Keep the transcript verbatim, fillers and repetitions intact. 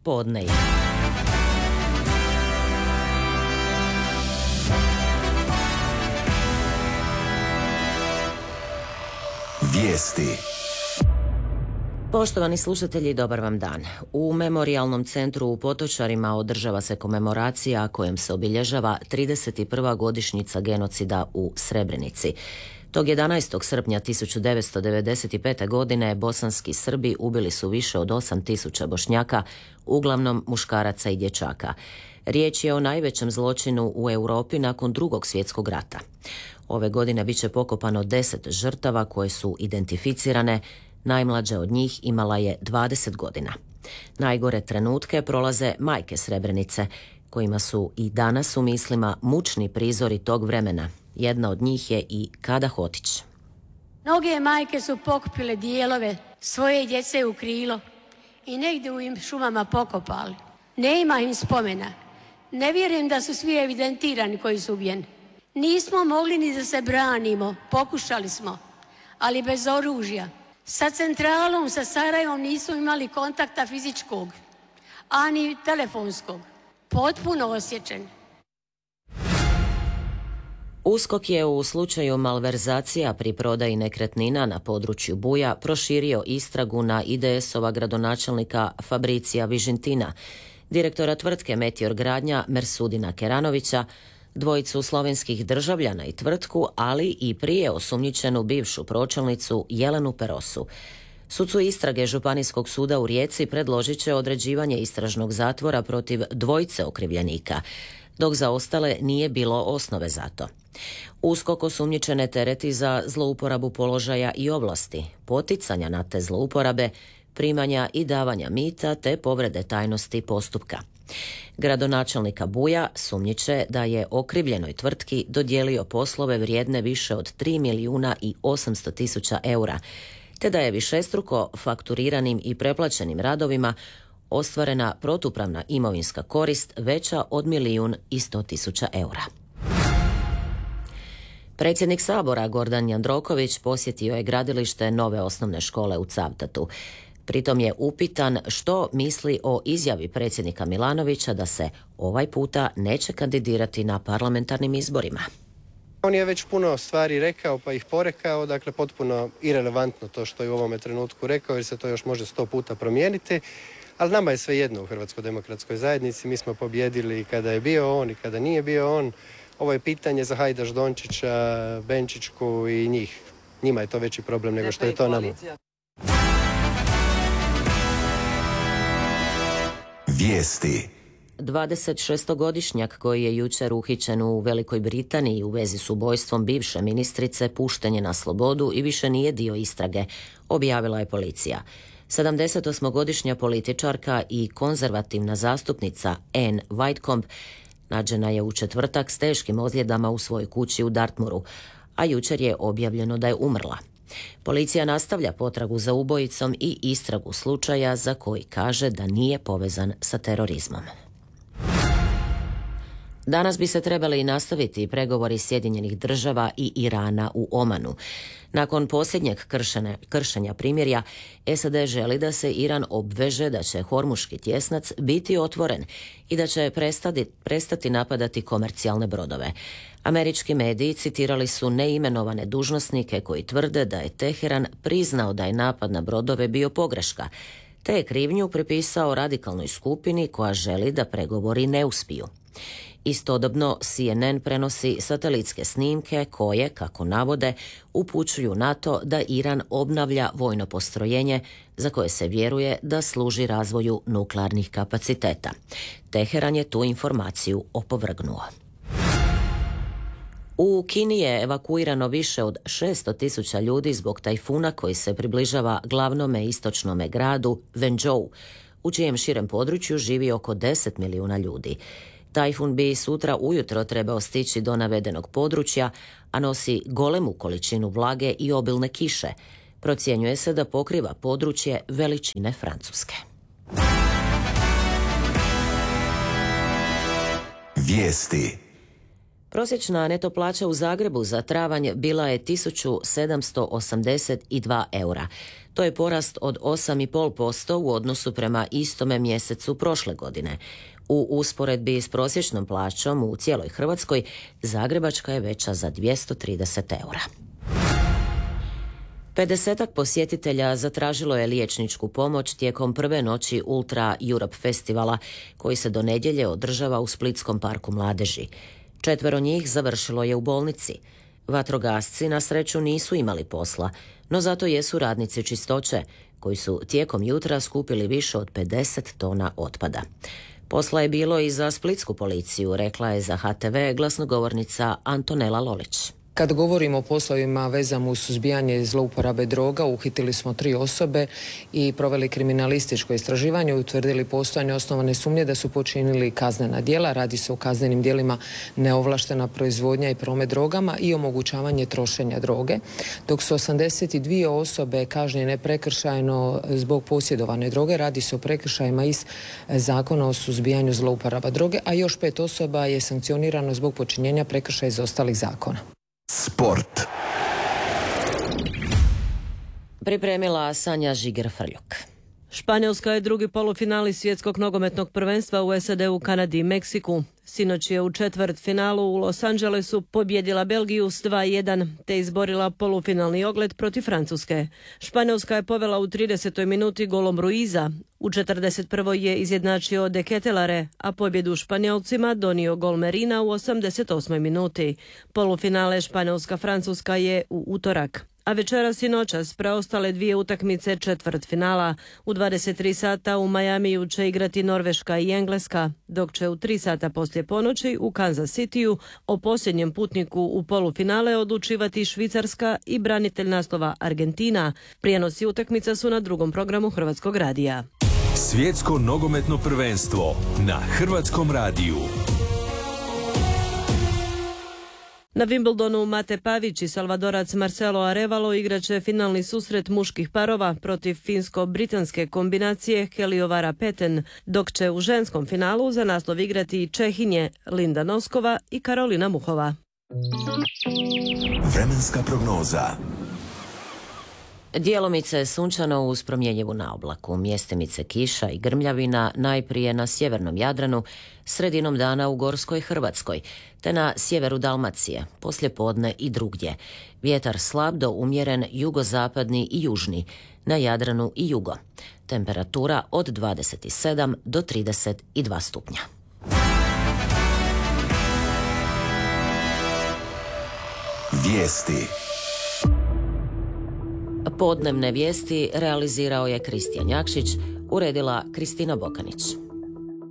podne. Vijesti. Poštovani slušatelji, dobar vam dan. U Memorijalnom centru u Potočarima održava se komemoracija kojom se obilježava trideset prva godišnjica genocida u Srebrenici. Tog jedanaestog srpnja tisuću devetsto devedeset pete. godine bosanski Srbi ubili su više od osam tisuća Bošnjaka, uglavnom muškaraca i dječaka. Riječ je o najvećem zločinu u Europi nakon Drugog svjetskog rata. Ove godine bit će pokopano deset žrtava koje su identificirane. Najmlađa od njih imala je dvadeset godina. Najgore trenutke prolaze majke Srebrenice, kojima su i danas u mislima mučni prizori tog vremena. Jedna od njih je i Kada Hotić. Mnoge majke su pokupile dijelove svoje djece u krilo i negdje u im šumama pokopali. Ne ima im spomena. Ne vjerujem da su svi evidentirani koji su ubijeni. Nismo mogli ni da se branimo, pokušali smo, ali bez oružja. Sa centralom, sa Sarajevom nismo imali kontakta fizičkog, ani telefonskog. Potpuno osjećen. USKOK je u slučaju malverzacija pri prodaji nekretnina na području Buja proširio istragu na I D S-ova gradonačelnika Fabricija Vižintina, direktora tvrtke Meteor Gradnja Mersudina Keranovića, dvojicu slovenskih državljana i tvrtku, ali i prije osumnjičenu bivšu pročelnicu Jelenu Perosu. Sucu istrage Županijskog suda u Rijeci predložit će određivanje istražnog zatvora protiv dvojice okrivljenika, dok za ostale nije bilo osnove za to. USKOK osumnjičene tereti za zlouporabu položaja i ovlasti, poticanja na te zlouporabe, primanja i davanja mita te povrede tajnosti postupka. Gradonačelnika Buja sumnjiče da je okrivljenoj tvrtki dodijelio poslove vrijedne više od tri milijuna i osamsto tisuća eura, te da je višestruko fakturiranim i preplaćenim radovima ostvarena protupravna imovinska korist veća od milijun i sto tisuća eura. Predsjednik Sabora Gordan Jandroković posjetio je gradilište nove osnovne škole u Cavtatu. Pritom je upitan što misli o izjavi predsjednika Milanovića da se ovaj puta neće kandidirati na parlamentarnim izborima. On je već puno stvari rekao pa ih porekao, dakle potpuno irelevantno to što je u ovome trenutku rekao jer se to još može sto puta promijeniti, ali nama je sve jedno u Hrvatskoj demokratskoj zajednici, mi smo pobjedili kada je bio on i kada nije bio on. Ovo je pitanje za Hajdaš Dončića, Benčićku i njih. Njima je to veći problem nego što je to nama. Vijesti. dvadesetšestogodišnjak koji je jučer uhićen u Velikoj Britaniji u vezi s ubojstvom bivše ministrice pušten je na slobodu i više nije dio istrage, objavila je policija. sedamdesetosmogodišnja političarka i konzervativna zastupnica Anne Whitcomb nađena je u četvrtak s teškim ozljedama u svojoj kući u Dartmouru, a jučer je objavljeno da je umrla. Policija nastavlja potragu za ubojicom i istragu slučaja za koji kaže da nije povezan sa terorizmom. Danas bi se trebali nastaviti pregovori Sjedinjenih država i Irana u Omanu. Nakon posljednjeg kršene, kršenja primirja, S A D želi da se Iran obveže da će Hormuški tjesnac biti otvoren i da će prestati, prestati napadati komercijalne brodove. Američki mediji citirali su neimenovane dužnosnike koji tvrde da je Teheran priznao da je napad na brodove bio pogreška, te je krivnju pripisao radikalnoj skupini koja želi da pregovori ne uspiju. Istodobno C N N prenosi satelitske snimke koje, kako navode, upućuju na to da Iran obnavlja vojno postrojenje za koje se vjeruje da služi razvoju nuklearnih kapaciteta. Teheran je tu informaciju opovrgnuo. U Kini je evakuirano više od šesto tisuća ljudi zbog tajfuna koji se približava glavnome istočnome gradu Wenzhou, u čijem širem području živi oko deset milijuna ljudi. Tajfun bi sutra ujutro trebao stići do navedenog područja, a nosi golemu količinu vlage i obilne kiše. Procjenjuje se da pokriva područje veličine Francuske. Vijesti. Prosječna neto plaća u Zagrebu za travanj bila je tisuću sedamsto osamdeset dva eura. To je porast od osam zarez pet posto u odnosu prema istome mjesecu prošle godine. U usporedbi s prosječnom plaćom u cijeloj Hrvatskoj, zagrebačka je veća za dvjesto trideset eura. pedesetak posjetitelja zatražilo je liječničku pomoć tijekom prve noći Ultra Europe festivala, koji se do nedjelje održava u Splitskom parku mladeži. Četvero njih završilo je u bolnici. Vatrogasci na sreću nisu imali posla, no zato jesu radnici čistoće, koji su tijekom jutra skupili više od pedeset tona otpada. Posla je bilo i za splitsku policiju, rekla je za H T V glasnogovornica Antonela Lolić. Kad govorimo o poslovima vezano uz suzbijanje zlouporabe droga, uhitili smo tri osobe i proveli kriminalističko istraživanje i utvrdili postojanje osnovane sumnje da su počinili kaznena djela. Radi se o kaznenim djelima neovlaštena proizvodnja i promet drogama i omogućavanje trošenja droge, dok su osamdeset dvije osobe kažnjene prekršajno zbog posjedovane droge. Radi se o prekršajima iz Zakona o suzbijanju zlouporaba droge, a još pet osoba je sankcionirano zbog počinjenja prekršaja iz ostalih zakona. Sport. Pripremila Sanja Žiger-Frljuk. Španjolska je drugi polufinali svjetskog nogometnog prvenstva u S A D-u, Kanadi i Meksiku. Sinoć je u četvrt finalu u Los Angelesu pobjedila Belgiju s dva jedan te izborila polufinalni ogled protiv Francuske. Španjolska je povela u tridesetoj minuti golom Ruiza. U četrdeset prvoj je izjednačio De Ketelare, a pobjedu Španjolcima donio gol Merina u osamdeset osmoj minuti. Polufinale Španjolska-Francuska je u utorak. A večeras i noćas preostale dvije utakmice četvrt finala. U dvadeset tri sata u Majamiju će igrati Norveška i Engleska, dok će u tri sata poslije ponoći u Kansas Cityu o posljednjem putniku u polufinale odlučivati Švicarska i branitelj naslova Argentina. Prijenosi utakmica su na drugom programu Hrvatskog radija. Svjetsko nogometno prvenstvo na Hrvatskom radiju. Na Wimbledonu Mate Pavić i Salvadorac Marcelo Arevalo igraće finalni susret muških parova protiv finsko-britanske kombinacije Heliovara Peten, dok će u ženskom finalu za naslov igrati Čehinje Linda Noskova i Karolina Muhova. Vremenska prognoza. Djelomice sunčano uz promjenjivu naoblaku, mjestimice kiša i grmljavina najprije na sjevernom Jadranu, sredinom dana u Gorskoj Hrvatskoj, te na sjeveru Dalmacije, poslijepodne i drugdje. Vjetar slab do umjeren jugozapadni i južni, na Jadranu i jugo. Temperatura od dvadeset sedam do trideset dva stupnja. Vijesti. Podnevne vijesti realizirao je Kristijan Jakšić, uredila Kristina Bokanić.